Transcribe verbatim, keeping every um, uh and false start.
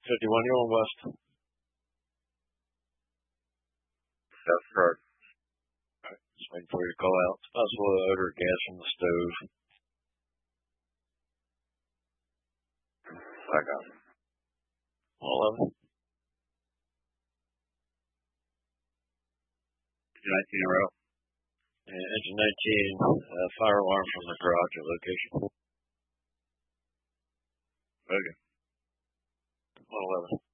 fifty-one, you're on west. That's correct. All right, just waiting for you to call out. It's possible the odor of gas from the stove. I got it. All of them? nineteen in a row. And engine nineteen, uh, fire alarm from the garage at location. Okay. one eleven.